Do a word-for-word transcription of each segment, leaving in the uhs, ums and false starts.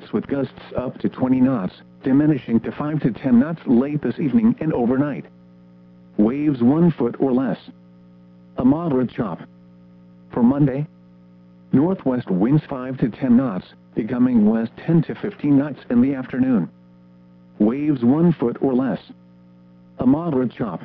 with gusts up to twenty knots, diminishing to five to ten knots late this evening and overnight. Waves one foot or less. A moderate chop. For Monday, northwest winds five to ten knots, becoming west ten to fifteen knots in the afternoon. Waves one foot or less. A moderate chop.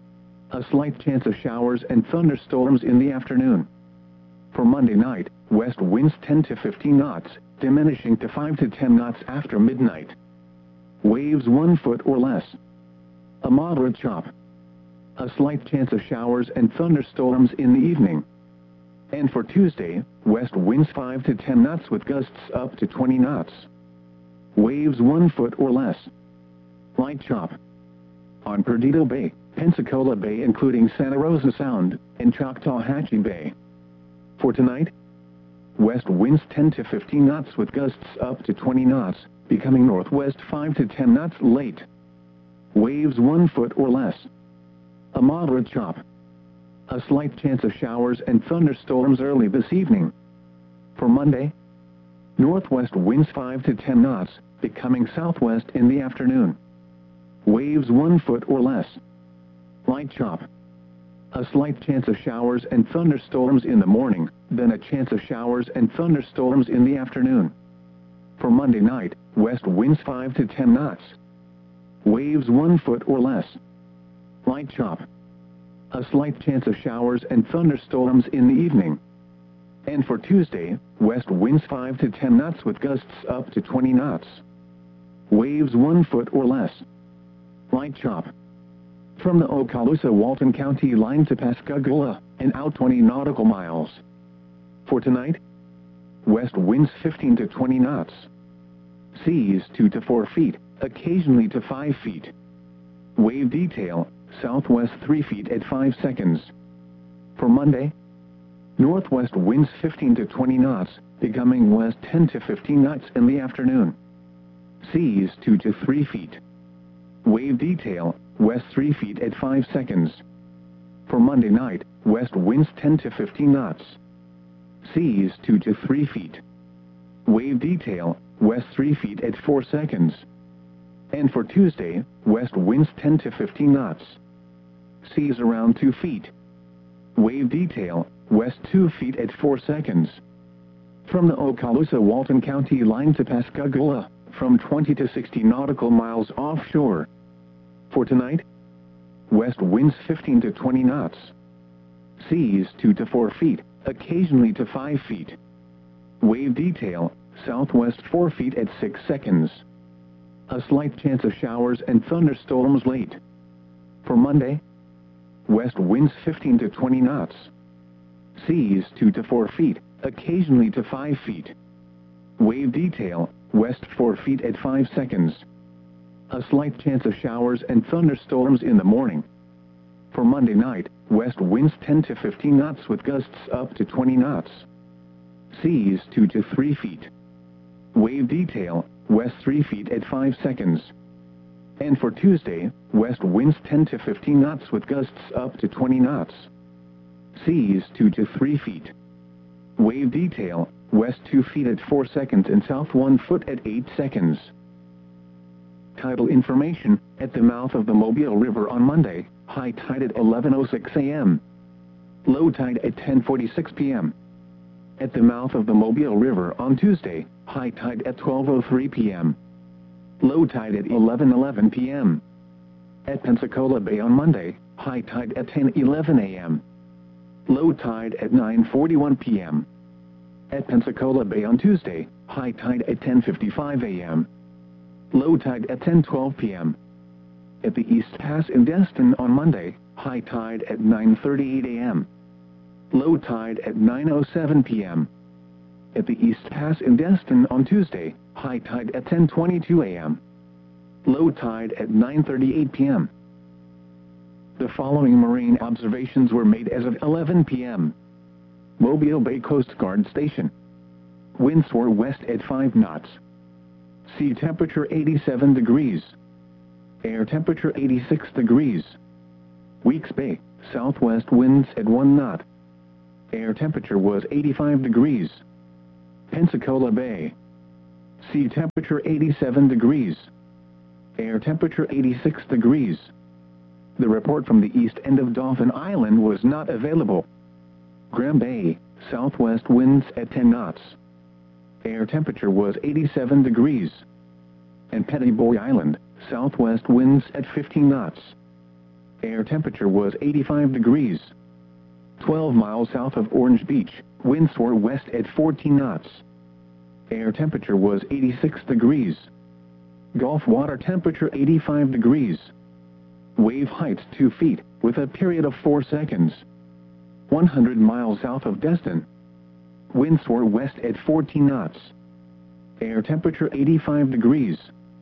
A slight chance of showers and thunderstorms in the afternoon. For Monday night, west winds ten to fifteen knots, diminishing to five to ten knots after midnight. Waves one foot or less. A moderate chop. A slight chance of showers and thunderstorms in the evening. And for Tuesday, west winds five to ten knots with gusts up to twenty knots. Waves one foot or less. Light chop. On Perdido Bay, Pensacola Bay including Santa Rosa Sound, and Choctawhatchee Bay. For tonight, west winds ten to fifteen knots with gusts up to twenty knots, becoming northwest five to ten knots late. Waves one foot or less. A moderate chop. A slight chance of showers and thunderstorms early this evening. For Monday, northwest winds five to ten knots, becoming southwest in the afternoon. Waves one foot or less. Light chop. A slight chance of showers and thunderstorms in the morning, then a chance of showers and thunderstorms in the afternoon. For Monday night, west winds five to ten knots. Waves one foot or less. Light chop. A slight chance of showers and thunderstorms in the evening. And for Tuesday, west winds five to ten knots with gusts up to twenty knots. Waves one foot or less. Light chop. From the Okaloosa-Walton County line to Pascagoula, and out twenty nautical miles. For tonight, west winds fifteen to twenty knots. Seas two to four feet, occasionally to five feet. Wave detail, southwest three feet at five seconds. For Monday, northwest winds fifteen to twenty knots, becoming west ten to fifteen knots in the afternoon. Seas two to three feet. Wave detail, west three feet at five seconds. For Monday night, west winds ten to fifteen knots. Seas two to three feet. Wave detail, west three feet at four seconds. And for Tuesday, west winds ten to fifteen knots. Seas around two feet. Wave detail, west two feet at four seconds. From the Okaloosa-Walton County line to Pascagoula, from twenty to sixty nautical miles offshore. For tonight, west winds fifteen to twenty knots. Seas two to four feet, occasionally to five feet. Wave detail, southwest four feet at six seconds. A slight chance of showers and thunderstorms late. For Monday, west winds fifteen to twenty knots. Seas two to four feet, occasionally to five feet. Wave detail, west four feet at five seconds. A slight chance of showers and thunderstorms in the morning. For Monday night, west winds ten to fifteen knots with gusts up to twenty knots. Seas two to three feet. Wave detail, west three feet at five seconds. And for Tuesday, west winds ten to fifteen knots with gusts up to twenty knots. Seas two to three feet. Wave detail, west two feet at four seconds and south one foot at eight seconds. Tidal information, at the mouth of the Mobile River on Monday, high tide at eleven oh six a m Low tide at ten forty-six p m At the mouth of the Mobile River on Tuesday, high tide at twelve oh three p m Low tide at eleven eleven p m At Pensacola Bay on Monday, high tide at ten eleven a m Low tide at nine forty-one p m At Pensacola Bay on Tuesday, high tide at ten fifty-five a m Low tide at ten twelve p m At the East Pass in Destin on Monday, high tide at nine thirty-eight a m Low tide at nine oh seven p m At the East Pass in Destin on Tuesday, high tide at ten twenty-two a m Low tide at nine thirty-eight p m The following marine observations were made as of eleven p m Mobile Bay Coast Guard Station. Winds were west at five knots. Sea temperature eighty-seven degrees. Air temperature eighty-six degrees. Weeks Bay, southwest winds at one knot. Air temperature was eighty-five degrees. Pensacola Bay, Sea temperature eighty-seven degrees. Air temperature eighty-six degrees. The report from the east end of Dauphin Island was not available. Graham Bay, southwest winds at ten knots. Air temperature was eighty-seven degrees. And Pettyboy Island, southwest winds at fifteen knots. Air temperature was eighty-five degrees. twelve miles south of Orange Beach, winds were west at fourteen knots. Air temperature was eighty-six degrees. Gulf water temperature eighty-five degrees. Wave height two feet, with a period of four seconds. one hundred miles south of Destin. Winds were west at fourteen knots. Air temperature eighty-five degrees.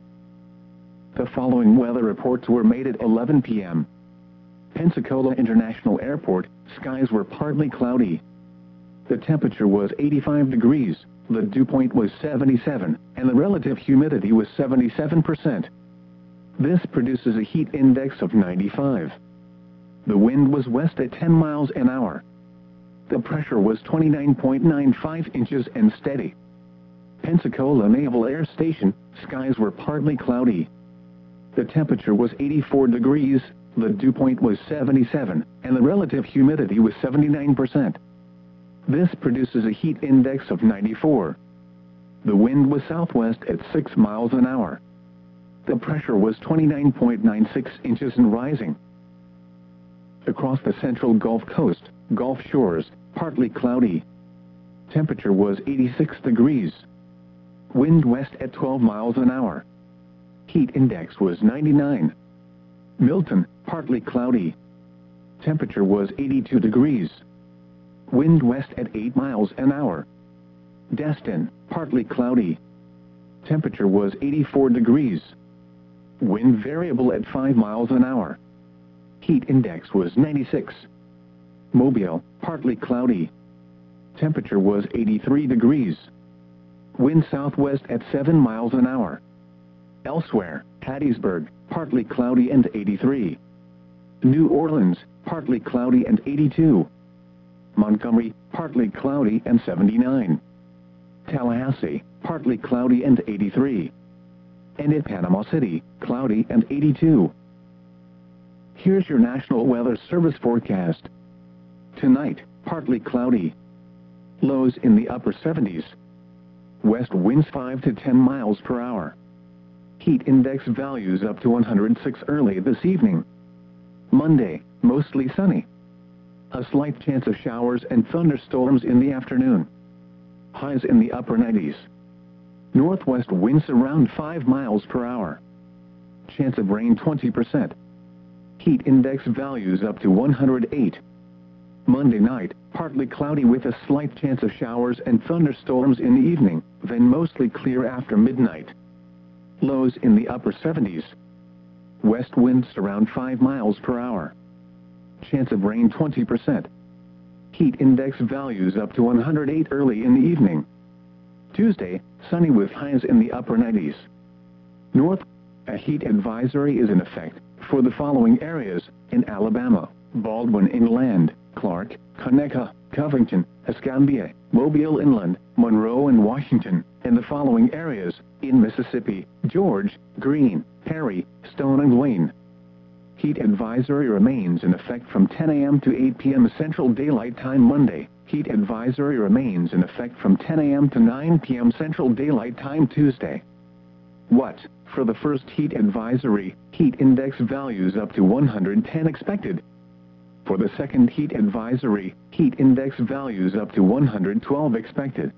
The following weather reports were made at eleven p m Pensacola International Airport, skies were partly cloudy. The temperature was eighty-five degrees, the dew point was seventy-seven, and the relative humidity was seventy-seven percent. This produces a heat index of ninety-five. The wind was west at ten miles an hour. The pressure was twenty-nine point nine five inches and steady. Pensacola Naval Air Station, skies were partly cloudy. The temperature was eighty-four degrees, the dew point was seventy-seven, and the relative humidity was seventy-nine percent. This produces a heat index of ninety-four. The wind was southwest at six miles an hour. The pressure was twenty-nine point nine six inches and rising. Across the central Gulf Coast, Gulf Shores, partly cloudy. Temperature was eighty-six degrees. Wind west at twelve miles an hour. Heat index was ninety-nine. Milton, partly cloudy. Temperature was eighty-two degrees. Wind west at eight miles an hour. Destin, partly cloudy. Temperature was eighty-four degrees. Wind variable at five miles an hour. Heat index was ninety-six. Mobile, partly cloudy. Temperature was eighty-three degrees. Wind southwest at seven miles an hour. Elsewhere, Hattiesburg, partly cloudy and eighty-three. New Orleans, partly cloudy and eighty-two. Montgomery, partly cloudy and seventy-nine. Tallahassee, partly cloudy and eighty-three. And at Panama City, cloudy and eighty-two. Here's your National Weather Service forecast. Tonight, partly cloudy. Lows in the upper seventies. West winds five to ten miles per hour. Heat index values up to one hundred six early this evening. Monday, mostly sunny. A slight chance of showers and thunderstorms in the afternoon. Highs in the upper nineties. Northwest winds around five miles per hour. Chance of rain twenty percent. Heat index values up to one hundred eight. Monday night, partly cloudy with a slight chance of showers and thunderstorms in the evening, then mostly clear after midnight. Lows in the upper seventies. West winds around five miles per hour. Chance of rain twenty percent. Heat index values up to one hundred eight early in the evening. Tuesday, sunny with highs in the upper nineties. North, a heat advisory is in effect for the following areas in Alabama: Baldwin Inland, Clark, Conecuh, Covington, Escambia, Mobile Inland, Monroe and Washington, and the following areas in Mississippi: George, Greene, Perry, Stone and Wayne. Heat advisory remains in effect from ten a m to eight p m Central Daylight Time Monday. Heat advisory remains in effect from ten a m to nine p m Central Daylight Time Tuesday. What? For the first heat advisory, heat index values up to one hundred ten expected. For the second heat advisory, heat index values up to one hundred twelve expected.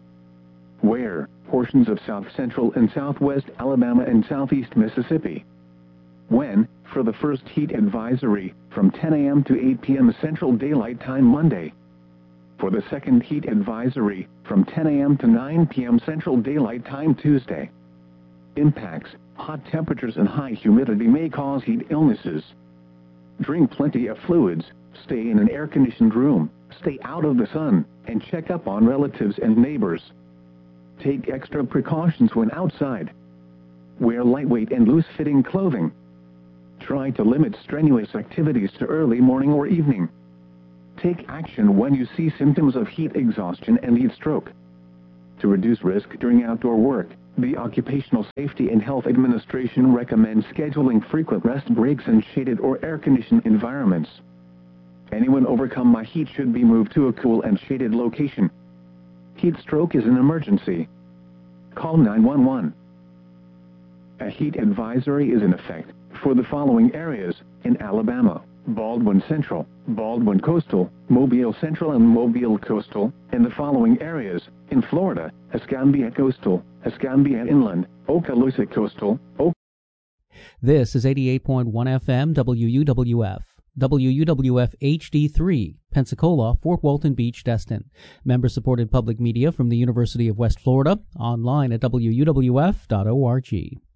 Where? Portions of south central and southwest Alabama and southeast Mississippi. When? For the first heat advisory, from ten a m to eight p m Central Daylight Time Monday. For the second heat advisory, from ten a m to nine p m Central Daylight Time Tuesday. Impacts: hot temperatures and high humidity may cause heat illnesses. Drink plenty of fluids, stay in an air-conditioned room, stay out of the sun, and check up on relatives and neighbors. Take extra precautions when outside. Wear lightweight and loose-fitting clothing. Try to limit strenuous activities to early morning or evening. Take action when you see symptoms of heat exhaustion and heat stroke. To reduce risk during outdoor work, The Occupational Safety and Health Administration recommends scheduling frequent rest breaks in shaded or air-conditioned environments. Anyone overcome by heat should be moved to a cool and shaded location. Heat stroke is an emergency. Call nine one one. A heat advisory is in effect for the following areas in Alabama: Baldwin Central, Baldwin Coastal, Mobile Central and Mobile Coastal, and the following areas in Florida: Escambia Coastal, Escambia Inland, Okaloosa Coastal, Oak. This is eighty-eight point one F M W U W F. W U W F H D three, Pensacola, Fort Walton Beach, Destin. Member-supported public media from the University of West Florida, online at W U W F dot org.